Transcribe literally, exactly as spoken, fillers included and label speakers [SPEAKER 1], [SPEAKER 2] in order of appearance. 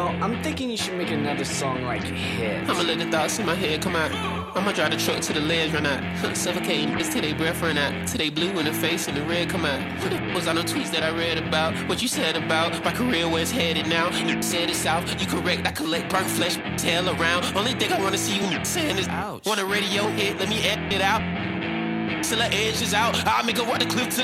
[SPEAKER 1] know, I'm thinking you should make another song like his.
[SPEAKER 2] I'ma let the thoughts in my head come out. I'ma drive the truck to the ledge, run out. Suffocating, it's till they breath run out. Till they blue in the face and the red come out. Was on the tweets that I read about what you said about my career, where it's headed now. You said it's out, you correct, I collect burnt flesh, tail around. Only thing I wanna see you saying is,
[SPEAKER 1] ouch.
[SPEAKER 2] Want a radio hit, let me edit it out. Till the edge is out, I'll make her walk the cliff till